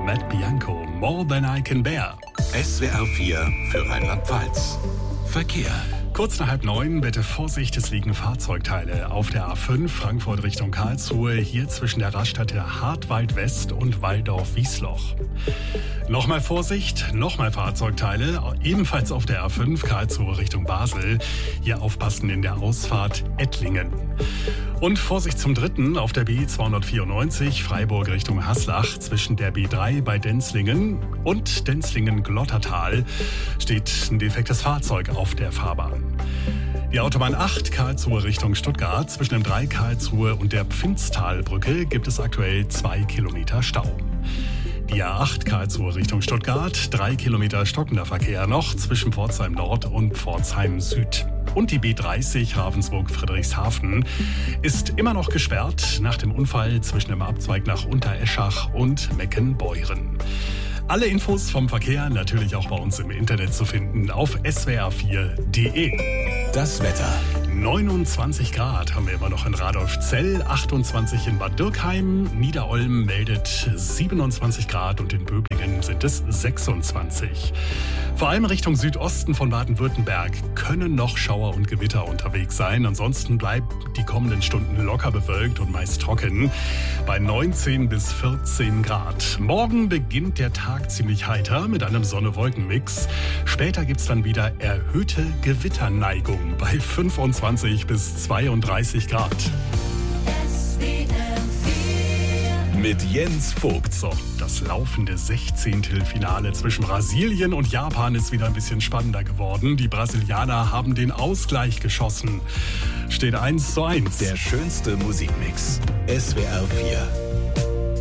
Matt Bianco, More Than I Can Bear. SWR 4 für Rheinland-Pfalz. Verkehr. Kurz nach 8:30, bitte Vorsicht, es liegen Fahrzeugteile auf der A5 Frankfurt Richtung Karlsruhe, hier zwischen der Raststätte Hartwald West und Walldorf-Wiesloch. Nochmal Vorsicht, nochmal Fahrzeugteile, ebenfalls auf der A5 Karlsruhe Richtung Basel, hier aufpassen in der Ausfahrt Ettlingen. Und Vorsicht zum dritten auf der B294 Freiburg Richtung Haslach zwischen der B3 bei Denzlingen und Denzlingen-Glottertal steht ein defektes Fahrzeug auf der Fahrbahn. Die Autobahn 8 Karlsruhe Richtung Stuttgart zwischen dem 3 Karlsruhe und der Pfinztalbrücke gibt es aktuell 2 Kilometer Stau. Die A8 Karlsruhe Richtung Stuttgart, 3 Kilometer stockender Verkehr noch zwischen Pforzheim Nord und Pforzheim Süd. Und die B30 Ravensburg-Friedrichshafen ist immer noch gesperrt nach dem Unfall zwischen dem Abzweig nach Untereschach und Meckenbeuren. Alle Infos vom Verkehr natürlich auch bei uns im Internet zu finden auf swr4.de. Das Wetter. 29 Grad haben wir immer noch in Radolfzell, 28 in Bad Dürkheim, Niederolm meldet 27 Grad und in Böblingen sind es 26. Vor allem Richtung Südosten von Baden-Württemberg können noch Schauer und Gewitter unterwegs sein. Ansonsten bleibt die kommenden Stunden locker bewölkt und meist trocken bei 19 bis 14 Grad. Morgen beginnt der Tag ziemlich heiter mit einem Sonne-Wolken-Mix. Später gibt's dann wieder erhöhte Gewitterneigung bei 25 bis 32 Grad. Mit Jens Vogt. So, das laufende 16. Finale zwischen Brasilien und Japan ist wieder ein bisschen spannender geworden. Die Brasilianer haben den Ausgleich geschossen. Steht 1:1. Der schönste Musikmix. SWR 4.